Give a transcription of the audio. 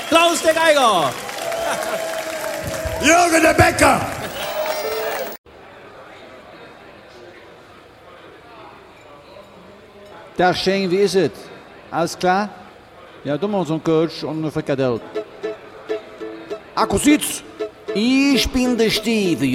Klaus der Geiger. Jürgen der Bäcker. Der Shane, wie ist es? Alles klar? Ja, du machst so einen Coach und eine Frikadelle. Akku sitzt. Ich bin der Steve,